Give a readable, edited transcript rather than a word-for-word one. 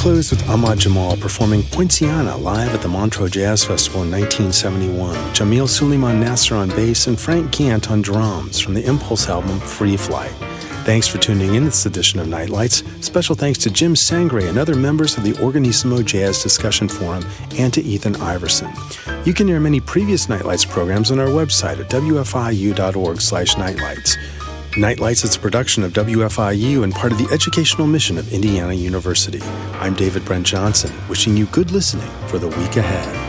closed with Ahmad Jamal performing Poinciana live at the Montreux Jazz Festival in 1971, Jamil Suleiman Nasser on bass, and Frank Gant on drums from the Impulse album Free Flight. Thanks for tuning in to this edition of Nightlights. Special thanks to Jim Sangre and other members of the Organissimo Jazz Discussion Forum and to Ethan Iverson. You can hear many previous Nightlights programs on our website at wfiu.org/nightlights. Nightlights is a production of WFIU and part of the educational mission of Indiana University. I'm David Brent Johnson, wishing you good listening for the week ahead.